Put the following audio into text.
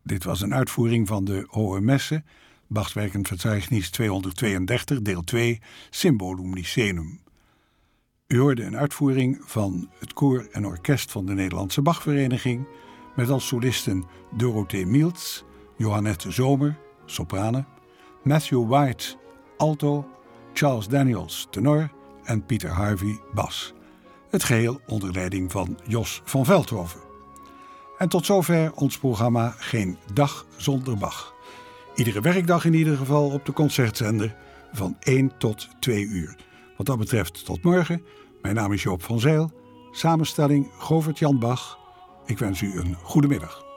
Dit was een uitvoering van de Hohe Messe, Bachwerkenverzeichnis 232, deel 2, Symbolum Nicenum. U hoorde een uitvoering van het koor en orkest van de Nederlandse Bachvereniging, met als solisten Dorothee Mieltz, Johannette Zomer, sopranen, Matthew White, alto, Charles Daniels, tenor en Pieter Harvey, bas. Het geheel onder leiding van Jos van Veldhoven. En tot zover ons programma Geen Dag Zonder Bach. Iedere werkdag in ieder geval op de concertzender van 1 tot 2 uur. Wat dat betreft tot morgen. Mijn naam is Joop van Zijl. Samenstelling Govert Jan Bach. Ik wens u een goede middag.